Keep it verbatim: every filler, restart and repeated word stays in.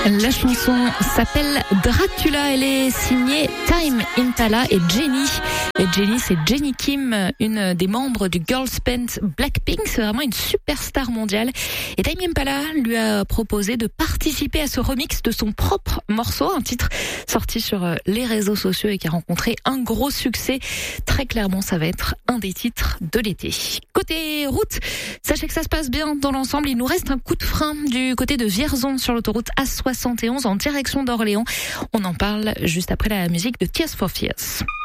La chanson s'appelle Dracula, elle est signée Time Impala et Jenny. Et Jenny, c'est Jenny Kim, une des membres du girls band Blackpink. C'est vraiment une superstar mondiale. Et Time Impala lui a proposé de participer à ce remix de son propre morceau, un titre sorti sur les réseaux sociaux et qui a rencontré un gros succès. Très clairement, ça va être un des titres de l'été. Côté route, sachez que ça se passe bien dans l'ensemble. Il nous reste un coup de frein du côté de Vierzon sur l'autoroute A soixante et onze en direction d'Orléans. On en parle juste après la musique de Tears for Fears.